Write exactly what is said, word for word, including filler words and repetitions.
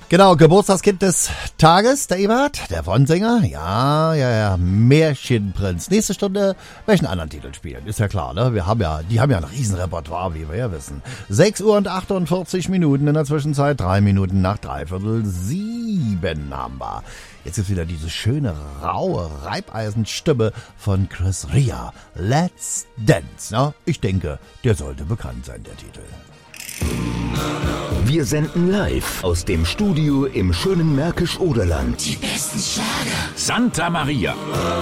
Genau, Geburtstagskind des Tages, der Ebert, der Wonsinger. Ja, ja, ja, Märchenprinz. Nächste Stunde welchen anderen Titel spielen, ist ja klar, ne? Wir haben ja, die haben ja ein Riesenrepertoire, wie wir ja wissen. sechs Uhr und achtundvierzig Minuten in der Zwischenzeit, drei Minuten nach dreiviertel sieben haben wir. Jetzt ist wieder diese schöne, raue Reibeisenstimme von Chris Rea. Let's Dance. Ja, ich denke, der sollte bekannt sein, der Titel. Wir senden live aus dem Studio im schönen Märkisch-Oderland. Die besten Schlager. Santa Maria.